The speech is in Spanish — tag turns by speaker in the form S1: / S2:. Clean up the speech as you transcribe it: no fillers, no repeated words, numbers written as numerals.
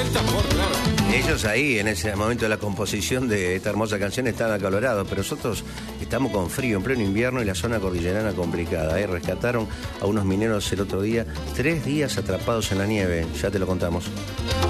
S1: Está por claro.
S2: Ellos ahí, en ese momento de la composición de esta hermosa canción, estaban acalorados, pero nosotros estamos con frío, en pleno invierno y la zona cordillerana complicada. Rescataron a unos mineros el otro día, 3 días atrapados en la nieve, ya te lo contamos.